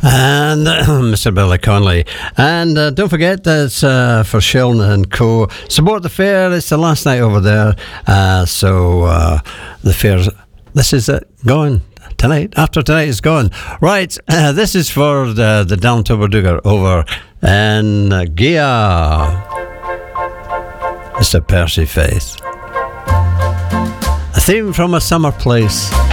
And Mr. Billy Connolly. And don't forget, it's for Sheldon and Co. Support the fair. It's the last night over there. So the fair's... This is it. Going tonight. After tonight is gone. Right. This is for the Downtober Duggar over in Gia. Mr. Percy Faith. A theme from a summer place.